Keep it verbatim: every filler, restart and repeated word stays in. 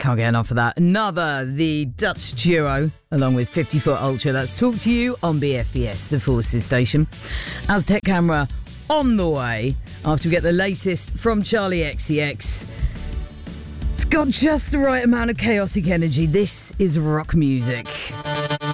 Can't get enough of that. Another, the Dutch duo, along with fifty foot Ultra. That's Talk to You on B F B S, the Forces station. Aztec Camera on the way after we get the latest from Charlie X C X. It's got just the right amount of chaotic energy. This is rock music.